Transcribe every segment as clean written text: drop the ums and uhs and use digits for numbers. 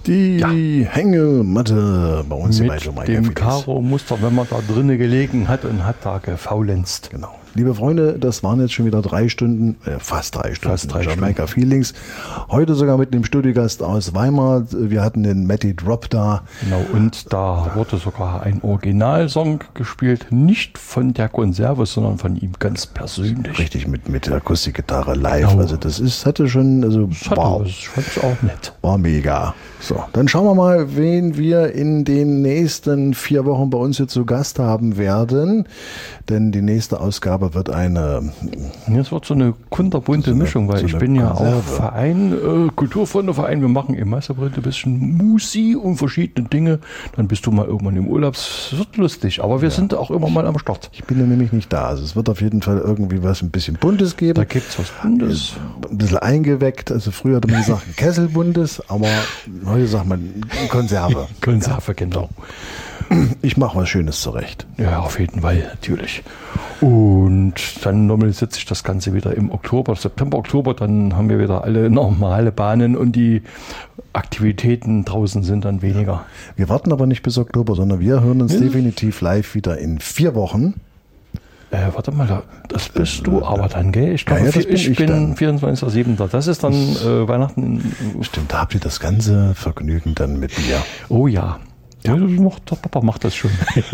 Die Hängematte bei uns hier bei Mit dem Karo-Muster, wenn man da drinnen gelegen hat und hat da gefaulenzt. Genau. Liebe Freunde, das waren jetzt schon wieder 3 Stunden, fast 3 Stunden Jamaica Feelings. Heute sogar mit einem Studiogast aus Weimar. Wir hatten den Matty Drop da. Genau, und da wurde sogar ein Originalsong gespielt, nicht von der Konserve, sondern von ihm ganz persönlich. Richtig, mit Akustikgitarre live. Genau. Also das hatte schon, also wow. Ich fand es auch nett. War mega. So, dann schauen wir mal, wen wir in den nächsten 4 Wochen bei uns hier zu Gast haben werden. Denn die nächste Ausgabe wird eine... Es wird so eine kunterbunte Mischung, weil ich bin ja auch Verein, Kulturfreundeverein. Wir machen im Meisterbrand ein bisschen Musik und verschiedene Dinge. Dann bist du mal irgendwann im Urlaub. Es wird lustig, aber wir sind auch immer mal am Start. Ich bin ja nämlich nicht da. Also es wird auf jeden Fall irgendwie was ein bisschen Buntes geben. Da gibt es was Buntes. Ein bisschen eingeweckt. Also früher hatte man gesagt ein Kesselbuntes, aber heute sagt man Konserve. Konserve, genau. Ich mache was Schönes zurecht. Ja, auf jeden Fall, natürlich. Und dann normalisiert sich das Ganze wieder im Oktober, September, Oktober. Dann haben wir wieder alle normale Bahnen und die Aktivitäten draußen sind dann weniger. Wir warten aber nicht bis Oktober, sondern wir hören uns definitiv live wieder in 4 Wochen. Warte mal, das bist du aber dann, gell? Ich glaube, ich bin 24.07. Das ist dann Weihnachten. Stimmt, da habt ihr das ganze Vergnügen dann mit mir. Oh ja. Ja, der Papa macht das schon.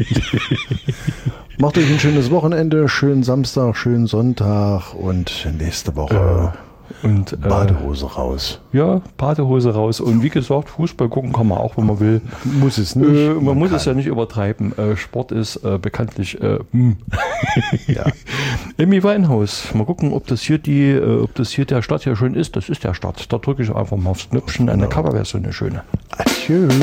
Macht euch ein schönes Wochenende, schönen Samstag, schönen Sonntag und nächste Woche Badehose raus. Ja, Badehose raus. Und wie gesagt, Fußball gucken kann man auch, wenn man will. Muss es nicht. Man muss es ja nicht übertreiben. Sport ist bekanntlich Ja. Amy Winehouse. Mal gucken, ob das hier der Start hier schön ist. Das ist der Start. Da drücke ich einfach mal aufs Knöpfchen. Eine Coverversion, eine schöne. Adieu.